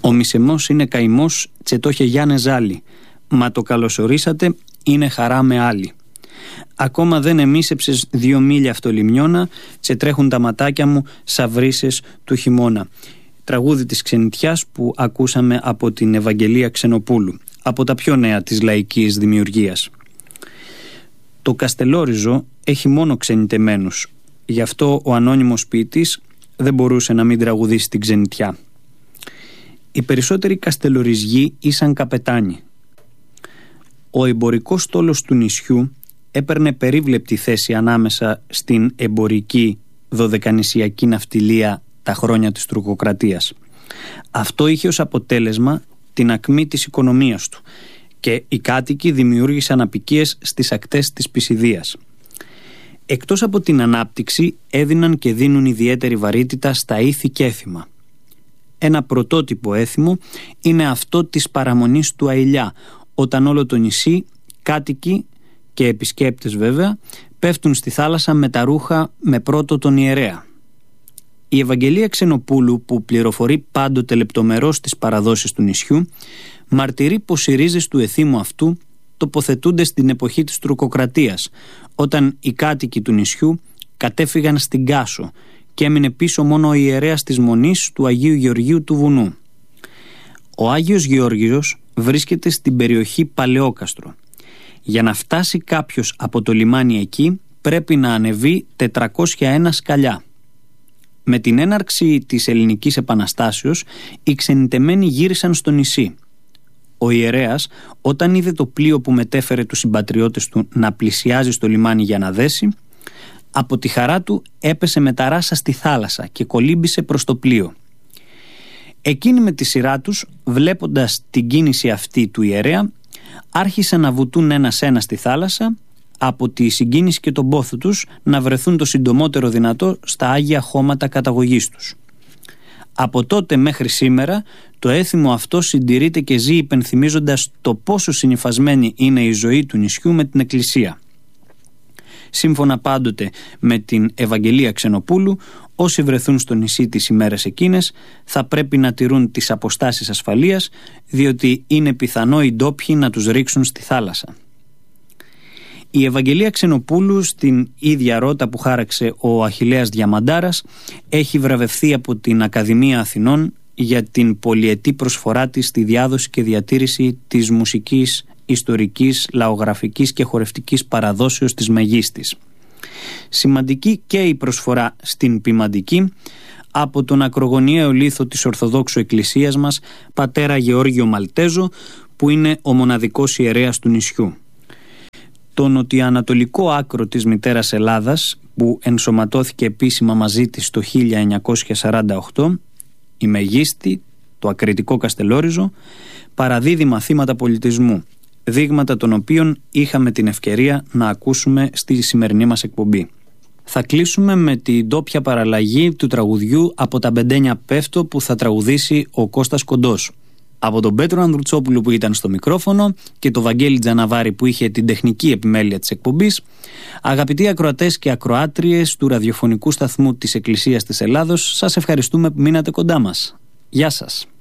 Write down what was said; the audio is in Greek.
Ο Μισεμός είναι καημός, τσετόχε Γιάννε ζάλι. Μα το καλωσορίσατε, είναι χαρά με άλλη. Ακόμα δεν εμίσεψες 2 μίλια αυτολιμνιώνα, τσετρέχουν τα ματάκια μου σαν βρύσες του χειμώνα. Τραγούδι της ξενιτιάς που ακούσαμε από την Ευαγγελία Ξενοπούλου, από τα πιο νέα της λαϊκής δημιουργίας. Το Καστελόριζο έχει μόνο ξενιτεμένους, γι' αυτό ο ανώνυμος ποιητής δεν μπορούσε να μην τραγουδήσει την ξενιτιά. Οι περισσότεροι καστελοριζιοί ήσαν καπετάνοι. Ο εμπορικός στόλος του νησιού έπαιρνε περίβλεπτη θέση ανάμεσα στην εμπορική δωδεκανησιακή ναυτιλία τα χρόνια της τουρκοκρατίας. Αυτό είχε ως αποτέλεσμα την ακμή της οικονομίας του και οι κάτοικοι δημιούργησαν απικίες στις ακτές της Πισιδίας. Εκτός από την ανάπτυξη έδιναν και δίνουν ιδιαίτερη βαρύτητα στα ήθη και έθιμα. Ένα πρωτότυπο έθιμο είναι αυτό της παραμονής του Αηλιά, όταν όλο το νησί, κάτοικοι και επισκέπτες βέβαια, πέφτουν στη θάλασσα με τα ρούχα με πρώτο τον ιερέα. Η Ευαγγελία Ξενοπούλου, που πληροφορεί πάντοτε λεπτομερώς τις παραδόσεις του νησιού, μαρτυρεί πως οι ρίζες του εθήμου αυτού τοποθετούνται στην εποχή της τουρκοκρατίας, όταν οι κάτοικοι του νησιού κατέφυγαν στην Κάσο και έμεινε πίσω μόνο ο ιερέας της Μονής του Αγίου Γεωργίου του Βουνού. Ο Άγιος Γεώργιος βρίσκεται στην περιοχή Παλαιόκαστρο. Για να φτάσει κάποιος από το λιμάνι εκεί πρέπει να ανεβεί 401 σκαλιά. Με την έναρξη της Ελληνικής Επαναστάσεως οι ξενιτεμένοι γύρισαν στο νησί. Ο ιερέας, όταν είδε το πλοίο που μετέφερε τους συμπατριώτες του να πλησιάζει στο λιμάνι για να δέσει, από τη χαρά του έπεσε με τα ράσα στη θάλασσα και κολύμπησε προς το πλοίο. Εκείνοι με τη σειρά τους, βλέποντας την κίνηση αυτή του ιερέα, άρχισαν να βουτούν ένας-ένα στη θάλασσα, από τη συγκίνηση και τον πόθο τους να βρεθούν το συντομότερο δυνατό στα Άγια Χώματα καταγωγής τους. Από τότε μέχρι σήμερα το έθιμο αυτό συντηρείται και ζει υπενθυμίζοντας το πόσο συνυφασμένη είναι η ζωή του νησιού με την Εκκλησία. Σύμφωνα πάντοτε με την Ευαγγελία Ξενοπούλου, όσοι βρεθούν στο νησί τις ημέρες εκείνες θα πρέπει να τηρούν τις αποστάσεις ασφαλείας, διότι είναι πιθανό οι ντόπιοι να τους ρίξουν στη θάλασσα. Η Ευαγγελία Ξενοπούλου, στην ίδια ρότα που χάραξε ο Αχιλλέας Διαμαντάρας, έχει βραβευθεί από την Ακαδημία Αθηνών για την πολυετή προσφορά της στη διάδοση και διατήρηση της μουσικής, ιστορικής, λαογραφικής και χορευτικής παραδόσεως της Μεγίστης. Σημαντική και η προσφορά στην ποιμαντική από τον ακρογωνιαίο λίθο της Ορθοδόξου Εκκλησίας μας, πατέρα Γεώργιο Μαλτέζο, που είναι ο μοναδικός ιερέας του νησιού. Το νοτιοανατολικό άκρο της μητέρας Ελλάδας, που ενσωματώθηκε επίσημα μαζί της το 1948, η Μεγίστη, το ακριτικό Καστελόριζο, παραδίδει μαθήματα πολιτισμού, δείγματα των οποίων είχαμε την ευκαιρία να ακούσουμε στη σημερινή μας εκπομπή. Θα κλείσουμε με την ντόπια παραλλαγή του τραγουδιού «Από τα Μπεντένια πέφτω» που θα τραγουδήσει ο Κώστας Κοντός. Από τον Πέτρο Ανδρουτσόπουλο που ήταν στο μικρόφωνο και τον Βαγγέλη Τζαναβάρη που είχε την τεχνική επιμέλεια της εκπομπής, αγαπητοί ακροατές και ακροάτριες του ραδιοφωνικού σταθμού της Εκκλησίας της Ελλάδος, σας ευχαριστούμε που μείνατε κοντά μας. Γεια σας.